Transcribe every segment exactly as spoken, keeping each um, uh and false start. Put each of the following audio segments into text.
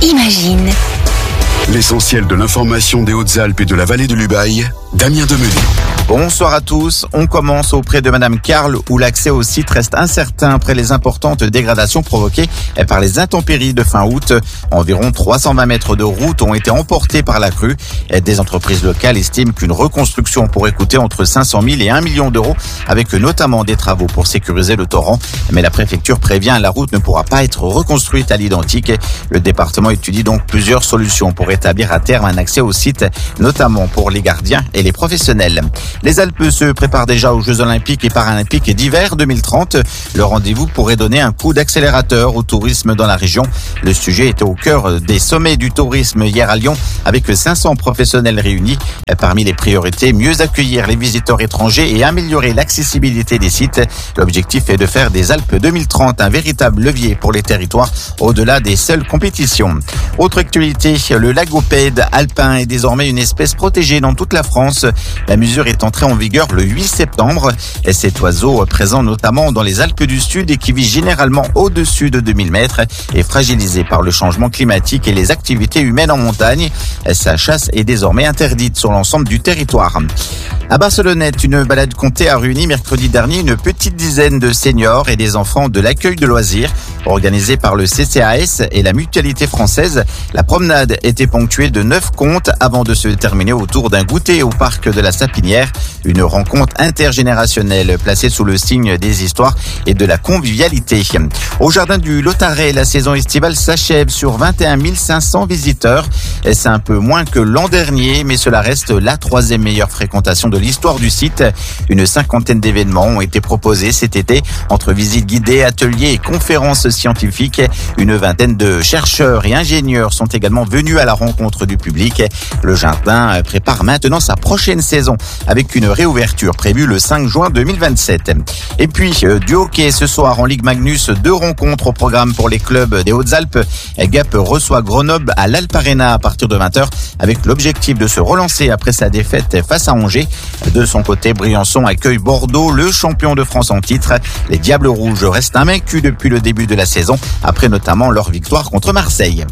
Imagine. L'essentiel de l'information des Hautes-Alpes et de la vallée de l'Ubaye, Damien Demelet. Bonsoir à tous. On commence auprès de Madame Carle où l'accès au site reste incertain après les importantes dégradations provoquées par les intempéries de fin août. Environ trois cent vingt mètres de route ont été emportés par la crue. Des entreprises locales estiment qu'une reconstruction pourrait coûter entre cinq cent mille et un million d'euros avec notamment des travaux pour sécuriser le torrent. Mais la préfecture prévient la route ne pourra pas être reconstruite à l'identique. Le département étudie donc plusieurs solutions pour établir à terme un accès au site, notamment pour les gardiens et les professionnels. Les Alpes se préparent déjà aux Jeux Olympiques et Paralympiques d'hiver deux mille trente. Le rendez-vous pourrait donner un coup d'accélérateur au tourisme dans la région. Le sujet était au cœur des sommets du tourisme hier à Lyon avec cinq cents professionnels réunis. Parmi les priorités, mieux accueillir les visiteurs étrangers et améliorer l'accessibilité des sites. L'objectif est de faire des Alpes deux mille trente un véritable levier pour les territoires au-delà des seules compétitions. Autre actualité, le lagopède alpin est désormais une espèce protégée dans toute la France. La mesure est entrée en vigueur le huit septembre. Et cet oiseau, présent notamment dans les Alpes du Sud et qui vit généralement au-dessus de deux mille mètres, est fragilisé par le changement climatique et les activités humaines en montagne. Sa chasse est désormais interdite sur l'ensemble du territoire. À Barcelonnette, une balade comptée a réuni mercredi dernier une petite dizaine de seniors et des enfants de l'accueil de loisirs. Organisée par le C C A S et la Mutualité française, la promenade était ponctuée de neuf contes avant de se terminer autour d'un goûter au parc de la Sapinière. Une rencontre intergénérationnelle placée sous le signe des histoires et de la convivialité. Au jardin du Lotaret, la saison estivale s'achève sur vingt et un mille cinq cents visiteurs. C'est un peu moins que l'an dernier, mais cela reste la troisième meilleure fréquentation de l'histoire du site. Une cinquantaine d'événements ont été proposés cet été entre visites guidées, ateliers et conférences scientifiques. Une vingtaine de chercheurs et ingénieurs sont également venus à la rencontre du public. Le jardin prépare maintenant sa prochaine saison avec une réouverture prévue le cinq juin deux mille vingt-sept. Et puis, du hockey ce soir en Ligue Magnus, deux rencontres au programme pour les clubs des Hautes-Alpes. Gap reçoit Grenoble à l'Alp Arena à partir de vingt heures avec l'objectif de se relancer après sa défaite face à Angers. De son côté, Briançon accueille Bordeaux, le champion de France en titre. Les Diables Rouges restent invaincus depuis le début de la saison, après notamment leur victoire contre Marseille.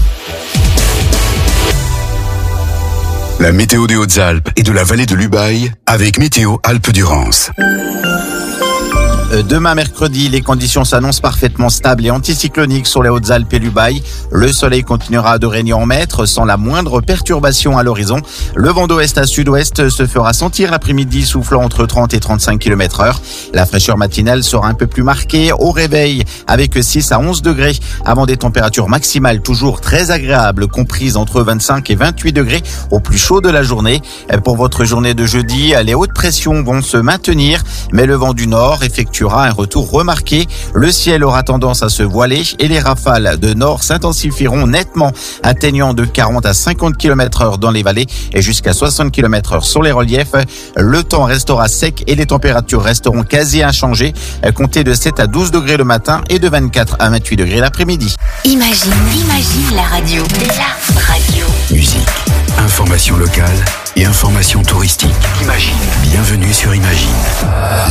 La météo des Hautes-Alpes et de la vallée de l'Ubaye avec Météo Alpes-Durance. Demain mercredi, les conditions s'annoncent parfaitement stables et anticycloniques sur les Hautes-Alpes et l'Ubaye. Le soleil continuera de régner en maître sans la moindre perturbation à l'horizon. Le vent d'ouest à sud-ouest se fera sentir l'après-midi, soufflant entre trente et trente-cinq kilomètres heure. La fraîcheur matinale sera un peu plus marquée au réveil avec six à onze degrés avant des températures maximales toujours très agréables comprises entre vingt-cinq et vingt-huit degrés au plus chaud de la journée. Pour votre journée de jeudi, les hautes pressions vont se maintenir mais le vent du nord effectuera un retour remarqué. Le ciel aura tendance à se voiler et les rafales de nord s'intensifieront nettement, atteignant de quarante à cinquante kilomètres heure dans les vallées et jusqu'à soixante kilomètres heure sur les reliefs. Le temps restera sec et les températures resteront quasi inchangées, comptez de sept à douze degrés le matin et de vingt-quatre à vingt-huit degrés l'après-midi. Imagine, imagine la radio. La radio. Musique, information locale et information touristique. Imagine. Bienvenue sur Imagine.